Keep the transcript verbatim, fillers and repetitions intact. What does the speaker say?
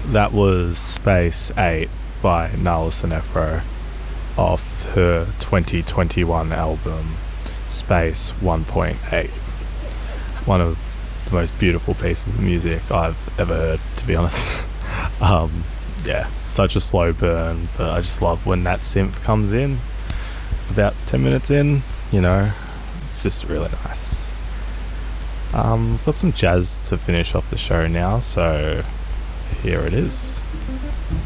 that was Space eight by Nala Sinefro off her twenty twenty-one album Space one point eight. One of the most beautiful pieces of music I've ever heard, to be honest. um, yeah, such a slow burn, but I just love when that synth comes in about ten minutes in, you know, it's just really nice. Um, got some jazz to finish off the show now, so here it is.